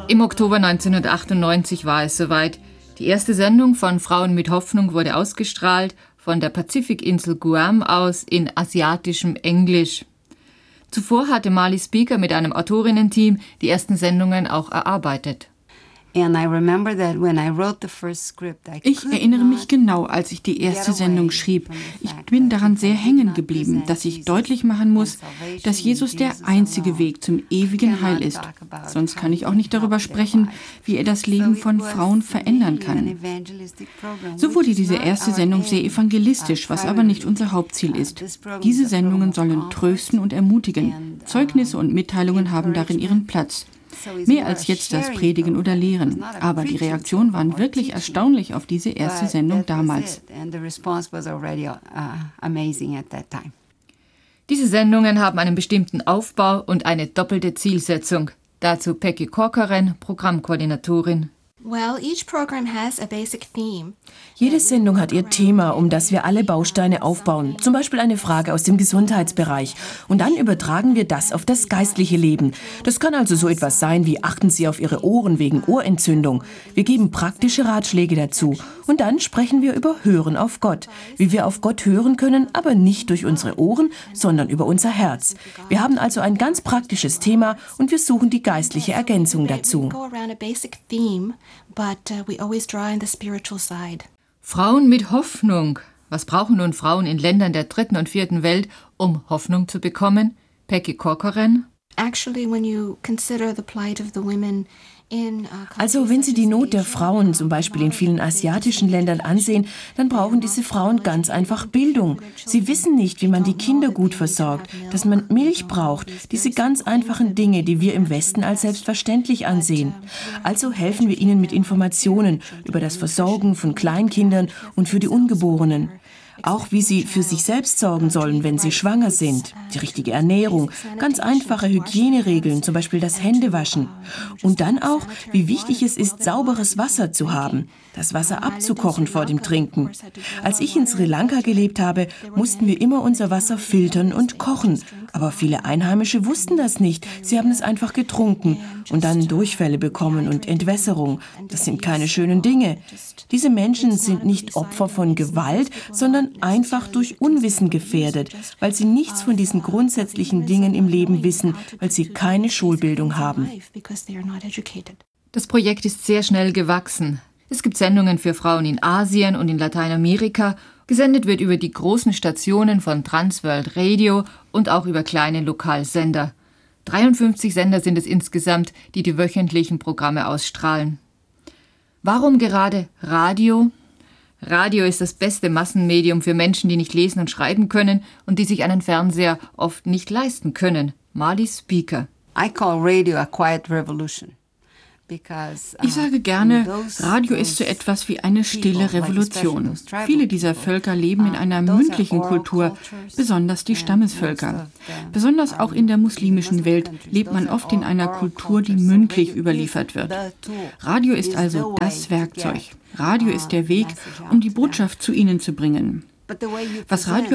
Im Oktober 1998 war es soweit. Die erste Sendung von Frauen mit Hoffnung wurde ausgestrahlt, von der Pazifikinsel Guam aus in asiatischem Englisch. Zuvor hatte Marley Speaker mit einem Autorinnenteam die ersten Sendungen auch erarbeitet. Ich erinnere mich genau, als ich die erste Sendung schrieb. Ich bin daran sehr hängen geblieben, dass ich deutlich machen muss, dass Jesus der einzige Weg zum ewigen Heil ist. Sonst kann ich auch nicht darüber sprechen, wie er das Leben von Frauen verändern kann. So wurde diese erste Sendung sehr evangelistisch, was aber nicht unser Hauptziel ist. Diese Sendungen sollen trösten und ermutigen. Zeugnisse und Mitteilungen haben darin ihren Platz. Mehr als jetzt das Predigen oder Lehren. Aber die Reaktionen waren wirklich erstaunlich auf diese erste Sendung damals. Diese Sendungen haben einen bestimmten Aufbau und eine doppelte Zielsetzung. Dazu Peggy Corcoran, Programmkoordinatorin. Jede Sendung hat ihr Thema, um das wir alle Bausteine aufbauen. Zum Beispiel eine Frage aus dem Gesundheitsbereich. Und dann übertragen wir das auf das geistliche Leben. Das kann also so etwas sein wie: achten Sie auf Ihre Ohren wegen Ohrentzündung. Wir geben praktische Ratschläge dazu. Und dann sprechen wir über Hören auf Gott. Wie wir auf Gott hören können, aber nicht durch unsere Ohren, sondern über unser Herz. Wir haben also ein ganz praktisches Thema und wir suchen die geistliche Ergänzung dazu. Frauen mit Hoffnung. Was brauchen nun Frauen in Ländern der dritten und vierten Welt, um Hoffnung zu bekommen? Peggy Corcoran. Also wenn Sie die Not der Frauen, zum Beispiel in vielen asiatischen Ländern, ansehen, dann brauchen diese Frauen ganz einfach Bildung. Sie wissen nicht, wie man die Kinder gut versorgt, dass man Milch braucht, diese ganz einfachen Dinge, die wir im Westen als selbstverständlich ansehen. Also helfen wir ihnen mit Informationen über das Versorgen von Kleinkindern und für die Ungeborenen. Auch wie sie für sich selbst sorgen sollen, wenn sie schwanger sind. Die richtige Ernährung, ganz einfache Hygieneregeln, zum Beispiel das Händewaschen. Und dann auch, wie wichtig es ist, sauberes Wasser zu haben. Das Wasser abzukochen vor dem Trinken. Als ich in Sri Lanka gelebt habe, mussten wir immer unser Wasser filtern und kochen. Aber viele Einheimische wussten das nicht. Sie haben es einfach getrunken und dann Durchfälle bekommen und Entwässerung. Das sind keine schönen Dinge. Diese Menschen sind nicht Opfer von Gewalt, sondern einfach durch Unwissen gefährdet, weil sie nichts von diesen grundsätzlichen Dingen im Leben wissen, weil sie keine Schulbildung haben. Das Projekt ist sehr schnell gewachsen. Es gibt Sendungen für Frauen in Asien und in Lateinamerika. Gesendet wird über die großen Stationen von Transworld Radio und auch über kleine Lokalsender. 53 Sender sind es insgesamt, die die wöchentlichen Programme ausstrahlen. Warum gerade Radio? Radio ist das beste Massenmedium für Menschen, die nicht lesen und schreiben können und die sich einen Fernseher oft nicht leisten können. Marley Speaker. Ich sage gerne, Radio ist so etwas wie eine stille Revolution. Viele dieser Völker leben in einer mündlichen Kultur, besonders die Stammesvölker. Besonders auch in der muslimischen Welt lebt man oft in einer Kultur, die mündlich überliefert wird. Radio ist also das Werkzeug. Radio ist der Weg, um die Botschaft zu ihnen zu bringen. Was Radio